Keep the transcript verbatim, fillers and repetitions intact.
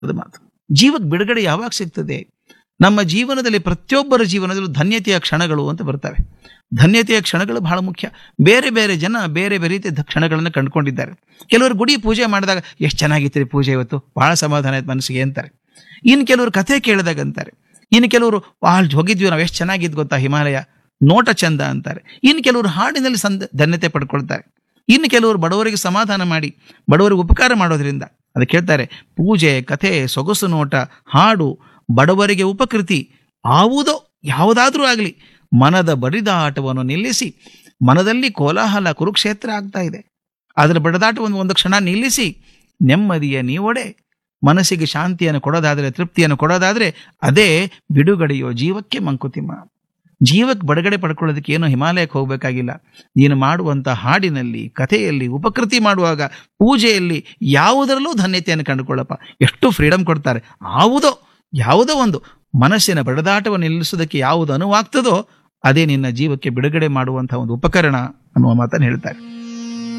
ಅದು ಮಾತು. ಜೀವಕ್ಕೆ ಬಿಡುಗಡೆ ಯಾವಾಗ ಸಿಗ್ತದೆ? ನಮ್ಮ ಜೀವನದಲ್ಲಿ ಪ್ರತಿಯೊಬ್ಬರ ಜೀವನದಲ್ಲೂ ಧನ್ಯತೆಯ ಕ್ಷಣಗಳು ಅಂತ ಬರ್ತವೆ. ಧನ್ಯತೆಯ ಕ್ಷಣಗಳು ಬಹಳ ಮುಖ್ಯ. ಬೇರೆ ಬೇರೆ ಜನ ಬೇರೆ ಬೇರೆ ರೀತಿಯ ಕ್ಷಣಗಳನ್ನು ಕಂಡುಕೊಂಡಿದ್ದಾರೆ. ಕೆಲವರು ಗುಡಿ ಪೂಜೆ ಮಾಡಿದಾಗ ಎಷ್ಟು ಚೆನ್ನಾಗಿತ್ತು ರೀ ಪೂಜೆ, ಇವತ್ತು ಬಹಳ ಸಮಾಧಾನ ಆಯ್ತು ಮನಸ್ಸಿಗೆ ಅಂತಾರೆ. ಇನ್ನು ಕೆಲವರು ಕಥೆ ಕೇಳಿದಾಗ ಅಂತಾರೆ. ಇನ್ನು ಕೆಲವರು ಅಲ್ಲಿ ಹೋಗಿದ್ವಿ ನಾವು, ಎಷ್ಟು ಚೆನ್ನಾಗಿದ್ದು ಗೊತ್ತಾ ಹಿಮಾಲಯ, ನೋಟ ಚಂದ ಅಂತಾರೆ. ಇನ್ನು ಕೆಲವರು ಹಾಡಿನಲ್ಲಿ ಸಂದ ಧನ್ಯತೆ ಪಡ್ಕೊಳ್ತಾರೆ. ಇನ್ನು ಕೆಲವರು ಬಡವರಿಗೆ ಸಮಾಧಾನ ಮಾಡಿ ಬಡವರಿಗೆ ಉಪಕಾರ ಮಾಡೋದ್ರಿಂದ ಅದಕ್ಕೆ ಹೇಳ್ತಾರೆ, ಪೂಜೆ, ಕಥೆ, ಸೊಗಸು ನೋಟ, ಹಾಡು, ಬಡವರಿಗೆ ಉಪಕೃತಿ ಯಾವುದೋ ಯಾವುದಾದ್ರೂ ಆಗಲಿ ಮನದ ಬಡಿದಾಟವನ್ನು ನಿಲ್ಲಿಸಿ, ಮನದಲ್ಲಿ ಕೋಲಾಹಲ ಕುರುಕ್ಷೇತ್ರ ಆಗ್ತಾ ಇದೆ, ಅದರ ಬಡಿದಾಟವನ್ನು ಒಂದು ಕ್ಷಣ ನಿಲ್ಲಿಸಿ ನೆಮ್ಮದಿಯ ನೀವೊಡೆ ಮನಸ್ಸಿಗೆ ಶಾಂತಿಯನ್ನು ಕೊಡೋದಾದರೆ, ತೃಪ್ತಿಯನ್ನು ಕೊಡೋದಾದರೆ ಅದೇ ಬಿಡುಗಡೆಯೋ ಜೀವಕ್ಕೆ ಮಂಕುತಿಮ್ಮ. ಜೀವಕ್ಕೆ ಬಿಡುಗಡೆ ಪಡ್ಕೊಳ್ಳೋದಕ್ಕೆ ಏನೋ ಹಿಮಾಲಯಕ್ಕೆ ಹೋಗಬೇಕಾಗಿಲ್ಲ. ನೀನು ಮಾಡುವಂಥ ಹಾಡಿನಲ್ಲಿ, ಕಥೆಯಲ್ಲಿ, ಉಪಕೃತಿ ಮಾಡುವಾಗ, ಪೂಜೆಯಲ್ಲಿ ಯಾವುದರಲ್ಲೂ ಧನ್ಯತೆಯನ್ನು ಕಂಡುಕೊಳ್ಳಪ್ಪ. ಎಷ್ಟು ಫ್ರೀಡಮ್ ಕೊಡ್ತಾರೆ. ಯಾವುದೋ ಯಾವುದೋ ಒಂದು ಮನಸ್ಸಿನ ಬಡದಾಟವನ್ನು ನಿಲ್ಲಿಸೋದಕ್ಕೆ ಯಾವುದು ಅನುವಾಗ್ತದೋ ಅದೇ ನಿನ್ನ ಜೀವಕ್ಕೆ ಬಿಡುಗಡೆ ಮಾಡುವಂಥ ಒಂದು ಉಪಕರಣ ಅನ್ನುವ ಮಾತನ್ನು ಹೇಳ್ತಾರೆ.